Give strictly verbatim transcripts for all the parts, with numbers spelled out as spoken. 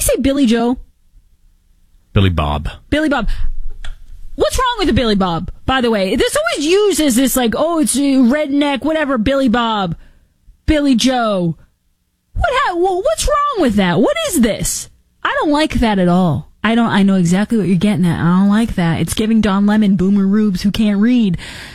say Billy Joe? Billy Bob. Billy Bob. What's wrong with the Billy Bob, by the way? This always used as this, like, oh, it's redneck, whatever, Billy Bob, Billy Joe. What? Ha- what's wrong with that? What is this? I don't like that at all. I don't. I know exactly what you're getting at. I don't like that. It's giving Don Lemon boomer rubes who can't read.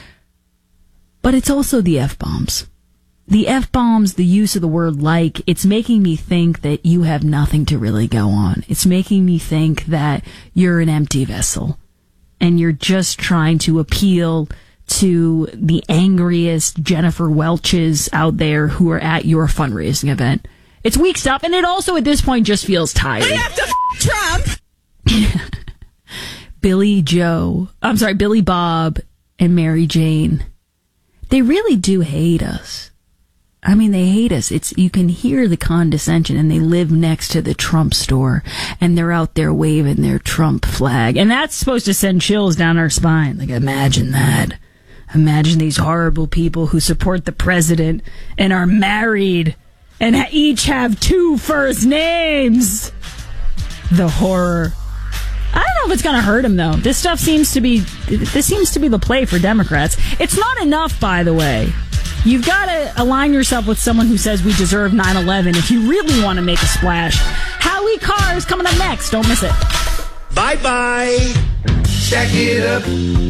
But it's also the F-bombs. The F-bombs, the use of the word like, it's making me think that you have nothing to really go on. It's making me think that you're an empty vessel. And you're just trying to appeal to the angriest Jennifer Welches out there who are at your fundraising event. It's weak stuff, and it also, at this point, just feels tired. We have to f- Trump! Billy Joe, I'm sorry, Billy Bob and Mary Jane, they really do hate us. I mean, they hate us. It's, you can hear the condescension, and they live next to the Trump store, and they're out there waving their Trump flag. And that's supposed to send chills down our spine. Like, imagine that. Imagine these horrible people who support the president and are married and ha- each have two first names. The horror. I don't know if it's going to hurt him, though. This stuff seems to be, this seems to be the play for Democrats. It's not enough, by the way. You've got to align yourself with someone who says we deserve nine eleven if you really want to make a splash. Howie Carr is coming up next. Don't miss it. Bye-bye. Stack it up.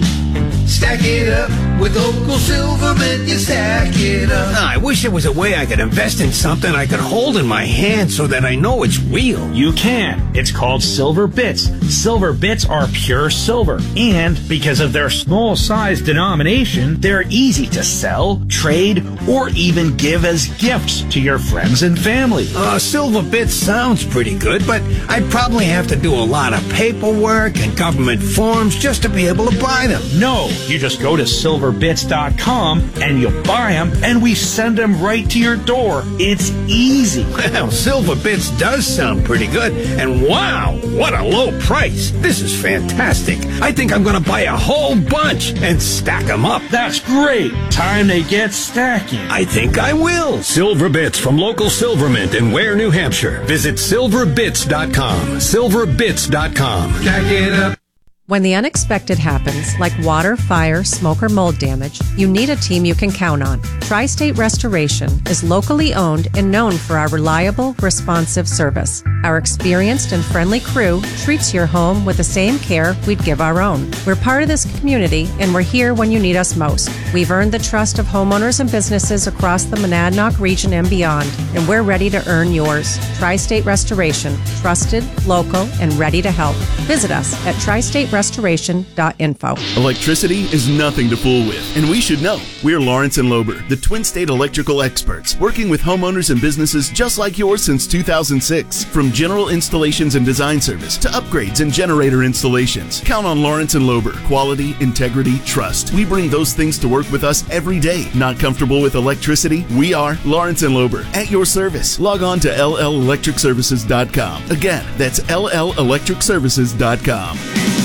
Stack it up. With Local Silverman, you stack it up. I wish there was a way I could invest in something I could hold in my hand so that I know it's real. You can. It's called Silver Bits. Silver Bits are pure silver. And because of their small size denomination, they're easy to sell, trade, or even give as gifts to your friends and family. Uh, Silver Bits sounds pretty good, but I'd probably have to do a lot of paperwork and government forms just to be able to buy them. No, you just go to silver bits dot com and you buy them, and we send them right to your door. It's easy. Well, Silver Bits does sound pretty good, and wow, what a low price. This is fantastic. I think I'm going to buy a whole bunch and stack them up. That's great. Time they get stacking. I think I will. Silver Bits from local Silvermint in Ware, New Hampshire. Visit silver bits dot com. silver bits dot com. Stack it up. When the unexpected happens, like water, fire, smoke, or mold damage, you need a team you can count on. Tri-State Restoration is locally owned and known for our reliable, responsive service. Our experienced and friendly crew treats your home with the same care we'd give our own. We're part of this community, and we're here when you need us most. We've earned the trust of homeowners and businesses across the Monadnock region and beyond, and we're ready to earn yours. Tri-State Restoration, trusted, local, and ready to help. Visit us at tri state restoration dot info. Electricity is nothing to fool with, and we should know. We're Lawrence and Lober, the Twin State electrical experts, working with homeowners and businesses just like yours since two thousand six. From general installations and design service to upgrades and generator installations, count on Lawrence and Lober. Quality, integrity, trust. We bring those things to work with us every day. Not comfortable with electricity? We are Lawrence and Lober, at your service. Log on to l l electric services dot com. Again, that's l l electric services dot com.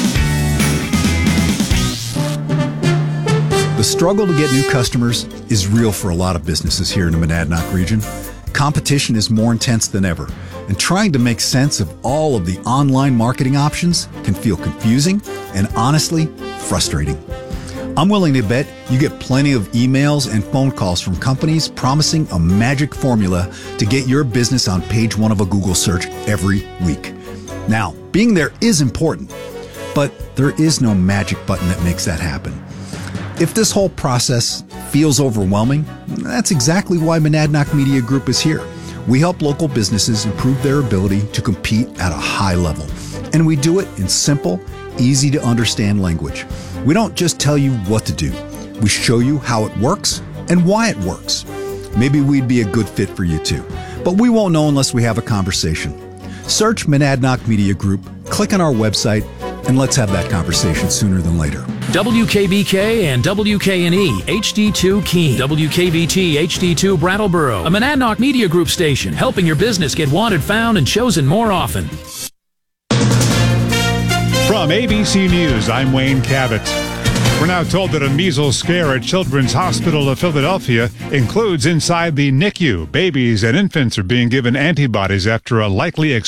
The struggle to get new customers is real for a lot of businesses here in the Monadnock region. Competition is more intense than ever, and trying to make sense of all of the online marketing options can feel confusing and honestly frustrating. I'm willing to bet you get plenty of emails and phone calls from companies promising a magic formula to get your business on page one of a Google search every week. Now, being there is important, but there is no magic button that makes that happen. If this whole process feels overwhelming, that's exactly why Monadnock Media Group is here. We help local businesses improve their ability to compete at a high level. And we do it in simple, easy to understand language. We don't just tell you what to do. We show you how it works and why it works. Maybe we'd be a good fit for you too, but we won't know unless we have a conversation. Search Monadnock Media Group, click on our website, and let's have that conversation sooner than later. W K B K and W K N E H D two Keene, W K B T H D two Brattleboro, a Monadnock Media Group station, helping your business get wanted, found, and chosen more often. From A B C News, I'm Wayne Cabot. We're now told that a measles scare at Children's Hospital of Philadelphia includes inside the N I C U. Babies and infants are being given antibodies after a likely